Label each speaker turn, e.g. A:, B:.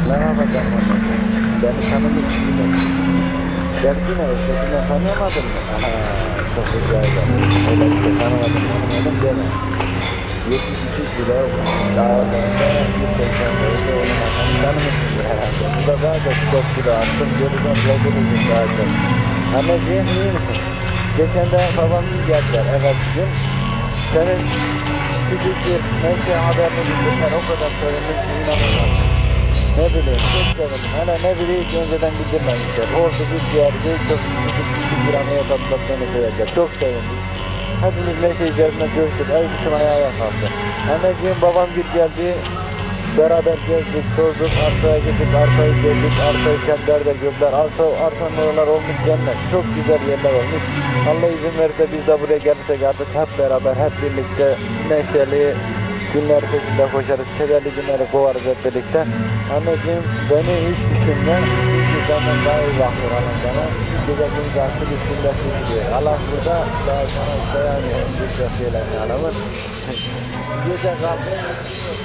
A: Merhaba canım anneciğim. Beni tanımışsın mı? Derdi ne? Sesini tanıyamadın mı? Aha, çok rica ederim. Öyle bir şey tanımadım deme. 72 kilo dağlarında 180 oğlum anlamı tanımışsındır herhalde. Bu da daha da çok kilo attım. Göreceğim doldurursun daha çok. Anneciğim iyi misin? Geçen de babam geldiler. Evet gün. Senin küçük bir neyse haberini bildirsen o kadar sevindim ki inanamazsın. Ne bileyim, çok sevindim. Hala ne bileyim hiç önceden bildirmemişler. Orada bir yerde çok küçük bir anaya tatlatmanı koyacak. Çok sevindim. Hepimiz neşe içerisinde coştuk. Ay bütün ayağa kalktı. Anneciğim babam geldi. Beraber gezdik, tozduk, arsaya gittik, arsayı gezdik, arsayı kendiler de gördüler. Arsanın oralar olmuş cennet. Çok güzel yerler olmuş. Allah izin verirse biz de buraya gelirsek artık hep beraber, hep birlikte neşeli günler peşinde koşarız. Kederli günleri kovarız hep birlikte. Anneciğim beni hiç düşünme. Hiç senden daha iyi bakıyor anam bana. Gece gündüz artık üstünde tutuyor. Allah burada daha sana dayanıyor. Bir şeyler anamın. Gece kalkın.